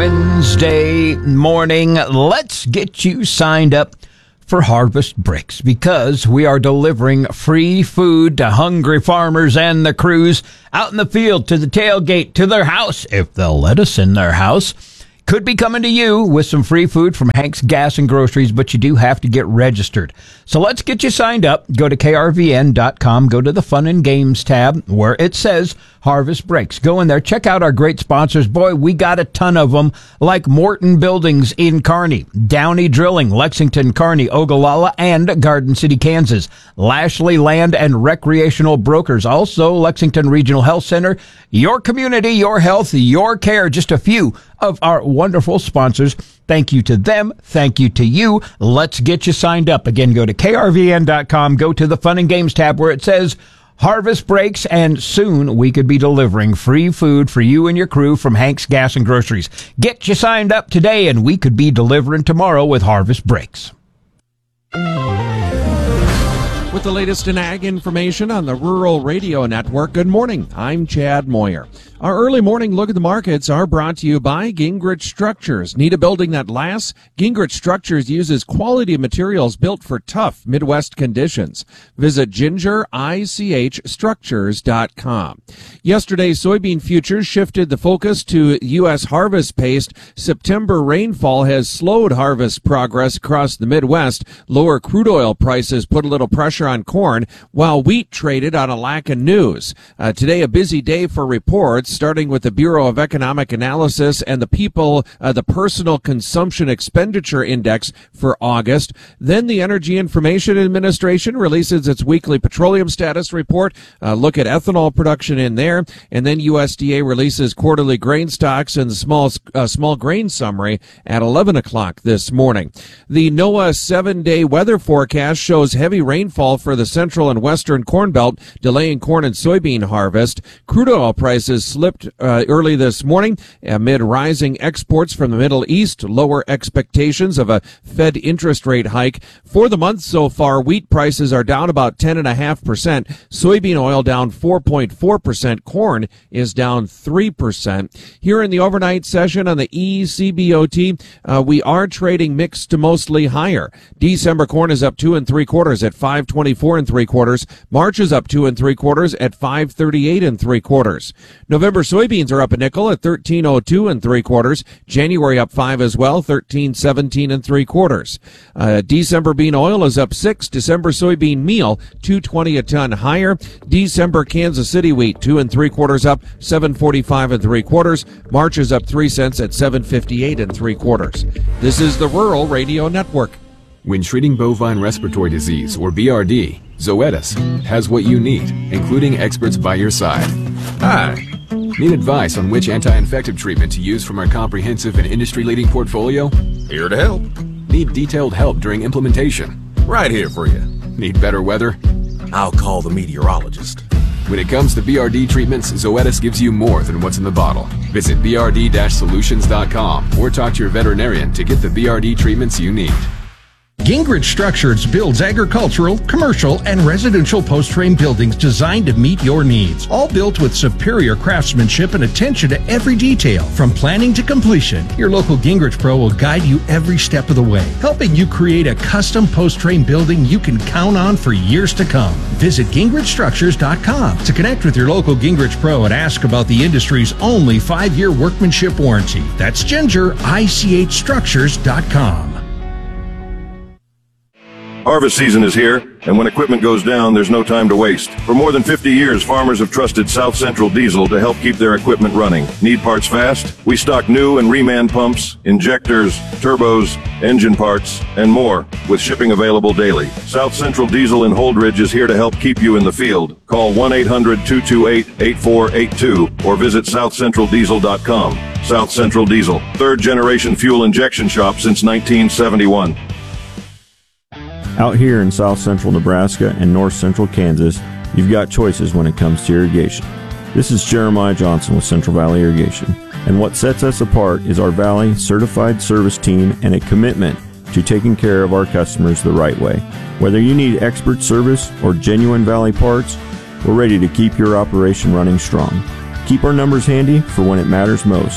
Wednesday morning. Let's get you signed up for Harvest Breaks because we are delivering free food to hungry farmers and the crews out in the field, to the tailgate, to their house, if they'll let us in their house. Could be coming to you with some free food from Hank's Gas and Groceries, but you do have to get registered. So let's get you signed up. Go to krvn.com, go to the Fun and Games tab where it says Harvest Breaks. Go in there, check out our great sponsors. Boy, we got a ton of them, like Morton Buildings in Kearney, Downey Drilling, Lexington, Kearney, Ogallala, and Garden City, Kansas. Lashley Land and Recreational Brokers, also Lexington Regional Health Center. Your community, your health, your care, just a few of our wonderful sponsors. Thank you to them. Thank you to you. Let's get you signed up. Again, go to krvn.com, go to the Fun and Games tab where it says Harvest Breaks, and soon we could be delivering free food for you and your crew from Hank's Gas and Groceries. Get you signed up today, and we could be delivering tomorrow with Harvest Breaks. With the latest in ag information on the Rural Radio Network, good morning. I'm Chad Moyer. Our early morning look at the markets are brought to you by Gingrich Structures. Need a building that lasts? Gingrich Structures uses quality materials built for tough Midwest conditions. Visit gingerichstructures.com. Yesterday, soybean futures shifted the focus to U.S. harvest pace. September rainfall has slowed harvest progress across the Midwest. Lower crude oil prices put a little pressure on corn, while wheat traded on a lack of news. Today, a busy day for reports, starting with the Bureau of Economic Analysis and the Personal Consumption Expenditure Index for August. Then the Energy Information Administration releases its weekly petroleum status report. Look at ethanol production in there. And then USDA releases quarterly grain stocks and the small grain summary at 11 o'clock this morning. The NOAA 7-day weather forecast shows heavy rainfall for the central and western Corn Belt, delaying corn and soybean harvest. Crude oil prices slipped early this morning amid rising exports from the Middle East, lower expectations of a Fed interest rate hike. For the month so far, wheat prices are down about 10.5%, soybean oil down 4.4%, corn is down 3%. Here in the overnight session on the ECBOT, we are trading mixed to mostly higher. December corn is up 2 3/4 at 5.24 3/4. March is up 2 3/4 at 5.38 3/4. November soybeans are up a nickel at 13.02 3/4. January up 5 as well, 13.17 3/4. December bean oil is up 6. December soybean meal, $2.20 a ton higher. December Kansas City wheat, 2 3/4 up, 7.45 3/4. March is up 3 cents at 7.58 3/4. This is the Rural Radio Network. When treating bovine respiratory disease, or BRD, Zoetis has what you need, including experts by your side. Hi. Need advice on which anti-infective treatment to use from our comprehensive and industry-leading portfolio? Here to help. Need detailed help during implementation? Right here for you. Need better weather? I'll call the meteorologist. When it comes to BRD treatments, Zoetis gives you more than what's in the bottle. Visit brd-solutions.com or talk to your veterinarian to get the BRD treatments you need. Gingrich Structures builds agricultural, commercial, and residential post-frame buildings designed to meet your needs. All built with superior craftsmanship and attention to every detail. From planning to completion, your local Gingrich Pro will guide you every step of the way, helping you create a custom post-frame building you can count on for years to come. Visit gingrichstructures.com to connect with your local Gingrich Pro and ask about the industry's only 5-year workmanship warranty. That's gingerichstructures.com. Harvest season is here, and when equipment goes down, there's no time to waste. For more than 50 years, farmers have trusted South Central Diesel to help keep their equipment running. Need parts fast? We stock new and reman pumps, injectors, turbos, engine parts, and more, with shipping available daily. South Central Diesel in Holdridge is here to help keep you in the field. Call 1-800-228-8482 or visit southcentraldiesel.com. South Central Diesel, third-generation fuel injection shop since 1971. Out here in South Central Nebraska and North Central Kansas, you've got choices when it comes to irrigation. This is Jeremiah Johnson with Central Valley Irrigation, and what sets us apart is our Valley certified service team and a commitment to taking care of our customers the right way. Whether you need expert service or genuine Valley parts, we're ready to keep your operation running strong. Keep our numbers handy for when it matters most.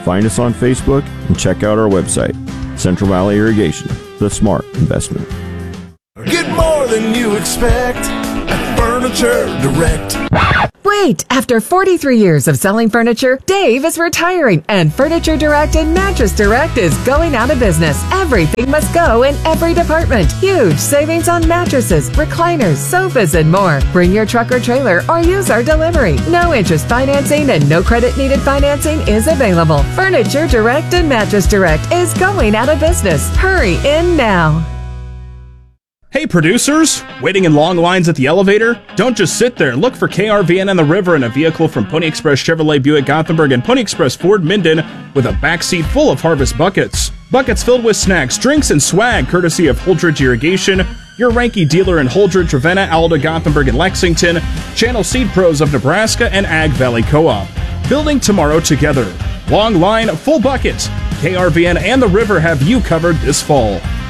Find us on Facebook and check out our website, Central Valley Irrigation, the smart investment. Get more than you expect at Furniture Direct. Wait! After 43 years of selling furniture, Dave is retiring, and Furniture Direct and Mattress Direct is going out of business. Everything must go in every department. Huge savings on mattresses, recliners, sofas, and more. Bring your truck or trailer or use our delivery. No interest financing and no credit needed financing is available. Furniture Direct and Mattress Direct is going out of business. Hurry in now. Hey producers, waiting in long lines at the elevator? Don't just sit there. Look for KRVN on the River in a vehicle from Pony Express Chevrolet Buick Gothenburg and Pony Express Ford Minden with a backseat full of Harvest buckets. Buckets filled with snacks, drinks, and swag courtesy of Holdridge Irrigation, your Ranky dealer in Holdridge, Ravenna, Alda, Gothenburg, and Lexington, Channel Seed Pros of Nebraska, and Ag Valley Co-op. Building tomorrow together. Long line, full bucket. KRVN and the River have you covered this fall.